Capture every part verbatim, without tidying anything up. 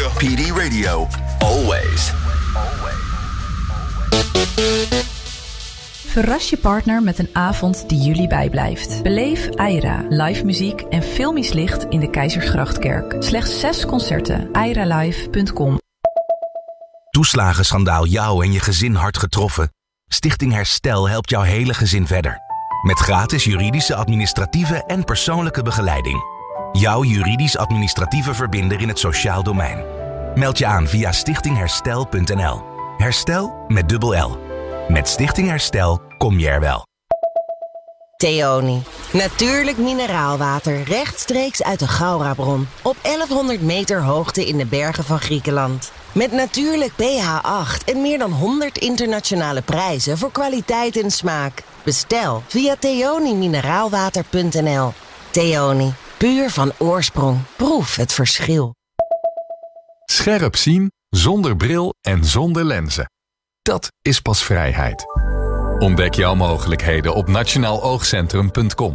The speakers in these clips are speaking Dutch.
Radio. P D Radio. Always. Verras je partner met een avond die jullie bijblijft. Beleef Aira, live muziek en filmisch licht in de Keizersgrachtkerk. Slechts zes concerten. aira live punt com. Toeslagenschandaal jou en je gezin hard getroffen? Stichting Herstel helpt jouw hele gezin verder. Met gratis juridische, administratieve en persoonlijke begeleiding. Jouw juridisch-administratieve verbinder in het sociaal domein. Meld je aan via stichting herstel punt n l. Herstel met dubbel L. Met Stichting Herstel kom je er wel. Theoni. Natuurlijk mineraalwater rechtstreeks uit de Gaurabron. Op elfhonderd meter hoogte in de bergen van Griekenland. Met natuurlijk pH acht en meer dan honderd internationale prijzen voor kwaliteit en smaak. Bestel via theoni mineraalwater punt n l. Theoni. Puur van oorsprong. Proef het verschil. Scherp zien, zonder bril en zonder lenzen. Dat is pas vrijheid. Ontdek jouw mogelijkheden op nationaal oogcentrum punt com.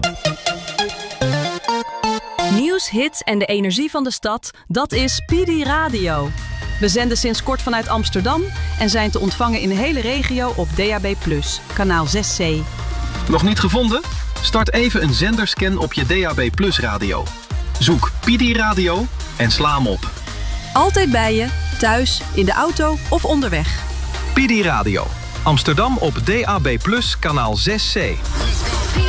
Nieuws, hits en de energie van de stad, dat is P D Radio. We zenden sinds kort vanuit Amsterdam en zijn te ontvangen in de hele regio op D A B plus, kanaal zes C. Nog niet gevonden? Start even een zenderscan op je D A B plus radio. Zoek P D Radio en sla hem op. Altijd bij je, thuis, in de auto of onderweg. P D Radio. Amsterdam op D A B plus, kanaal zes C.